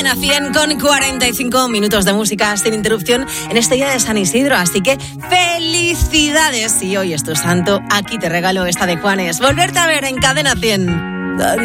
Cadena 100 con 45 minutos de música sin interrupción en este día de San Isidro. Así que felicidades. Si hoy es tu santo, aquí te regalo esta de Juanes. Volverte a ver en Cadena 100.